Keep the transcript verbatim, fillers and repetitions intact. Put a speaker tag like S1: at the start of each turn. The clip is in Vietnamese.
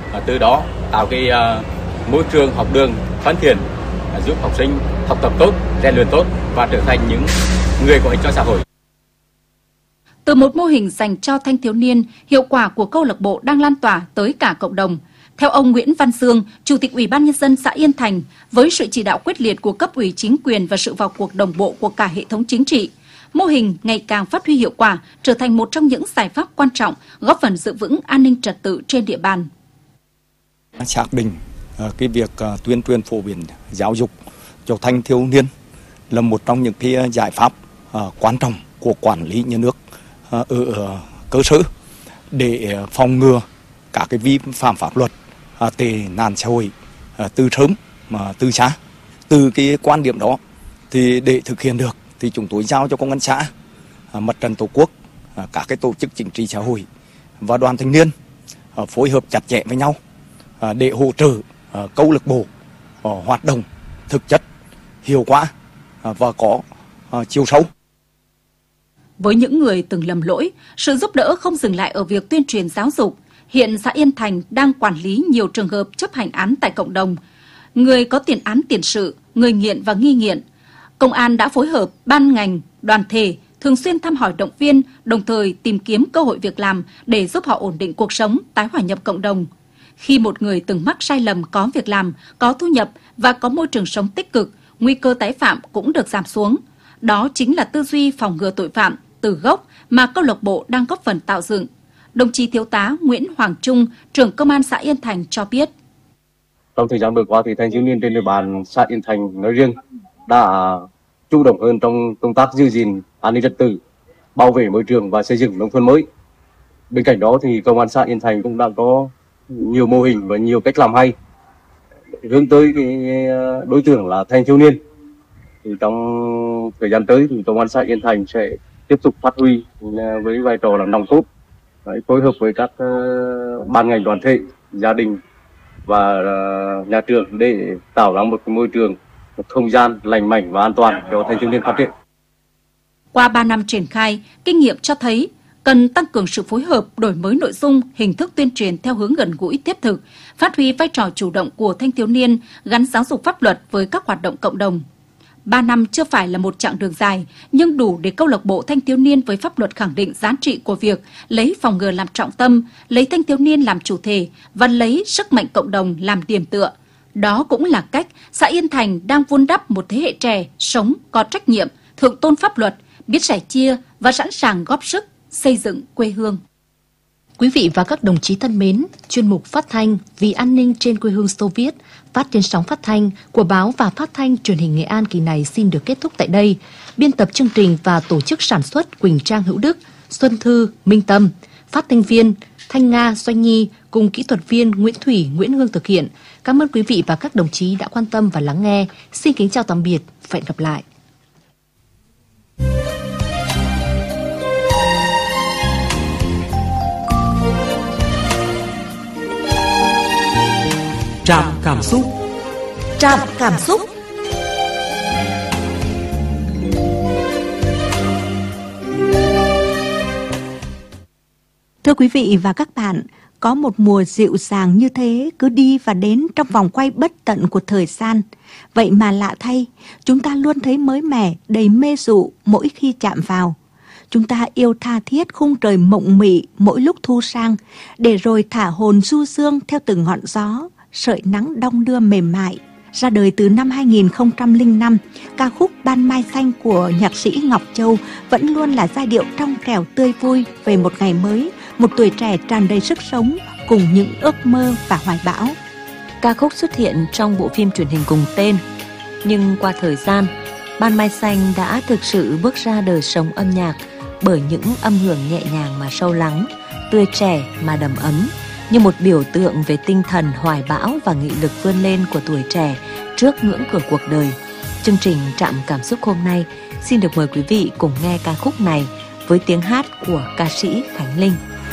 S1: và từ đó tạo cái uh, môi trường học đường thân thiện, uh, giúp học sinh học tập tốt, rèn luyện tốt và trở thành những người có ích cho xã hội.
S2: Từ một mô hình dành cho thanh thiếu niên, hiệu quả của câu lạc bộ đang lan tỏa tới cả cộng đồng. Theo ông Nguyễn Văn Dương, Chủ tịch Ủy ban Nhân dân xã Yên Thành, với sự chỉ đạo quyết liệt của cấp ủy chính quyền và sự vào cuộc đồng bộ của cả hệ thống chính trị, mô hình ngày càng phát huy hiệu quả, trở thành một trong những giải pháp quan trọng góp phần giữ vững an ninh trật tự trên địa bàn.
S3: Xác định cái việc tuyên truyền phổ biến giáo dục cho thanh thiếu niên là một trong những cái giải pháp quan trọng của quản lý nhà nước ở cơ sở để phòng ngừa các cái vi phạm pháp luật, tệ nạn xã hội từ sớm mà từ xa. Từ cái quan điểm đó thì để thực hiện được thì chúng tôi giao cho công an xã, mặt trận tổ quốc, các cái tổ chức chính trị xã hội và đoàn thanh niên phối hợp chặt chẽ với nhau để hỗ trợ câu lạc bộ hoạt động thực chất, hiệu quả và có chiều sâu.
S2: Với những người từng lầm lỗi, sự giúp đỡ không dừng lại ở việc tuyên truyền giáo dục. Hiện xã Yên Thành đang quản lý nhiều trường hợp chấp hành án tại cộng đồng, người có tiền án tiền sự, người nghiện và nghi nghiện. Công an đã phối hợp ban ngành, đoàn thể thường xuyên thăm hỏi động viên, đồng thời tìm kiếm cơ hội việc làm để giúp họ ổn định cuộc sống, tái hòa nhập cộng đồng. Khi một người từng mắc sai lầm có việc làm, có thu nhập và có môi trường sống tích cực, nguy cơ tái phạm cũng được giảm xuống. Đó chính là tư duy phòng ngừa tội phạm từ gốc mà câu lạc bộ đang góp phần tạo dựng. Đồng chí Thiếu tá Nguyễn Hoàng Trung, trưởng Công an xã Yên Thành cho biết.
S4: Trong thời gian vừa qua thì thanh thiếu niên trên địa bàn xã Yên Thành nói riêng đã chủ động hơn trong công tác giữ gìn an ninh trật tự, bảo vệ môi trường và xây dựng nông thôn mới. Bên cạnh đó thì Công an xã Yên Thành cũng đã có nhiều mô hình và nhiều cách làm hay hướng tới cái đối tượng là thanh thiếu niên. Thì trong thời gian tới thì Công an xã Yên Thành sẽ tiếp tục phát huy với vai trò làm nòng cốt, phối hợp với các ban ngành đoàn thể, gia đình và nhà trường để tạo ra một môi trường, một không gian lành mạnh và an toàn cho thanh thiếu niên phát triển.
S2: Qua ba năm triển khai, kinh nghiệm cho thấy cần tăng cường sự phối hợp, đổi mới nội dung, hình thức tuyên truyền theo hướng gần gũi thiết thực, phát huy vai trò chủ động của thanh thiếu niên, gắn giáo dục pháp luật với các hoạt động cộng đồng. Ba năm chưa phải là một chặng đường dài, nhưng đủ để câu lạc bộ thanh thiếu niên với pháp luật khẳng định giá trị của việc lấy phòng ngừa làm trọng tâm, lấy thanh thiếu niên làm chủ thể và lấy sức mạnh cộng đồng làm điểm tựa. Đó cũng là cách xã Yên Thành đang vun đắp một thế hệ trẻ sống có trách nhiệm, thượng tôn pháp luật, biết sẻ chia và sẵn sàng góp sức xây dựng quê hương.
S5: Quý vị và các đồng chí thân mến, chuyên mục phát thanh Vì an ninh trên quê hương Xô Viết phát trên sóng phát thanh của báo và phát thanh truyền hình Nghệ An kỳ này xin được kết thúc tại đây. Biên tập chương trình và tổ chức sản xuất Quỳnh Trang Hữu Đức, Xuân Thư, Minh Tâm, phát thanh viên Thanh Nga, Doanh Nhi cùng kỹ thuật viên Nguyễn Thủy, Nguyễn Hương thực hiện. Cảm ơn quý vị và các đồng chí đã quan tâm và lắng nghe. Xin kính chào tạm biệt và hẹn gặp lại.
S6: Trạm cảm xúc.
S7: Trạm cảm xúc. Thưa quý vị và các bạn, có một mùa dịu dàng như thế cứ đi và đến trong vòng quay bất tận của thời gian. Vậy mà lạ thay, chúng ta luôn thấy mới mẻ, đầy mê dụ mỗi khi chạm vào. Chúng ta yêu tha thiết khung trời mộng mị mỗi lúc thu sang, để rồi thả hồn du dương theo từng ngọn gió, sợi nắng đong đưa mềm mại. Ra đời từ năm hai nghìn không trăm lẻ năm, ca khúc Ban Mai Xanh của nhạc sĩ Ngọc Châu vẫn luôn là giai điệu trong trẻo tươi vui về một ngày mới, một tuổi trẻ tràn đầy sức sống cùng những ước mơ và hoài bão.
S8: Ca khúc xuất hiện trong bộ phim truyền hình cùng tên, nhưng qua thời gian, Ban Mai Xanh đã thực sự bước ra đời sống âm nhạc bởi những âm hưởng nhẹ nhàng mà sâu lắng, tươi trẻ mà đầm ấm, như một biểu tượng về tinh thần hoài bão và nghị lực vươn lên của tuổi trẻ trước ngưỡng cửa cuộc đời. Chương trình Trạm Cảm Xúc hôm nay xin được mời quý vị cùng nghe ca khúc này với tiếng hát của ca sĩ Khánh Linh.